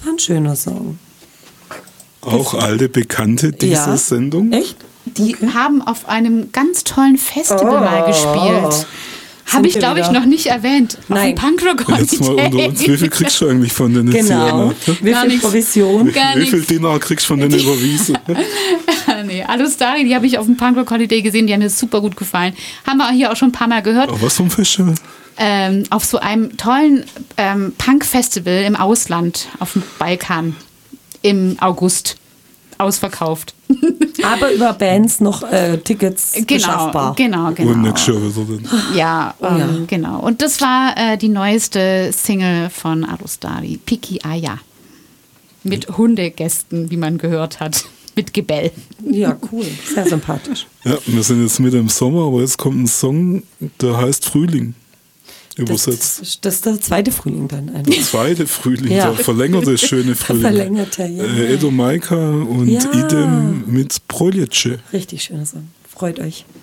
war ein schöner Song. Auch alte Bekannte dieser Sendung. Echt? Die haben auf einem ganz tollen Festival mal gespielt. Habe ich, glaube ich, noch nicht erwähnt. Nein. Auf dem Punkrock Holiday. Jetzt mal unter uns, wie viel kriegst du eigentlich von denen? Genau. Wie Gar viel nichts. Provision? Wie viel Dinar kriegst du von denen überwiesen? Nee, Alustari, die habe ich auf dem Punkrock Holiday gesehen, die haben mir super gut gefallen. Haben wir hier auch schon ein paar Mal gehört. Auf was für ein Festival? Auf so einem tollen Punk-Festival im Ausland, auf dem Balkan, im August. Ausverkauft. Aber über Bands noch Tickets beschaffbar. Genau. Und nächstes Jahr wieder dann. Ja, genau. Und das war die neueste Single von Alustari, Piki Aya. Mit Hundegästen, wie man gehört hat. Mit Gebell. Ja, cool. Sehr sympathisch. Ja, wir sind jetzt mit im Sommer, aber jetzt kommt ein Song, der heißt Frühling. Übersetzt. Das ist der zweite Frühling dann. Der zweite Frühling, Ja. der verlängerte schöne Frühling. Verlängerte, ja. Edo Maika und Ja. Idem mit Prolječe. Richtig schöner Song. Freut euch.